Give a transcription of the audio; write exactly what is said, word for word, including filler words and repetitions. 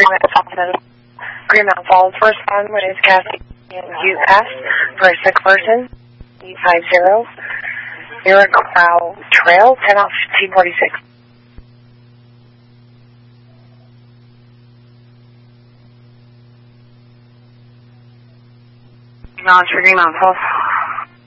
Green Mountain Falls, first one, my name is Cassie. U S for a sick person, E five zero, Miracrow Trail, ten off fifteen forty-six. Acknowledge for Green Mountain Falls.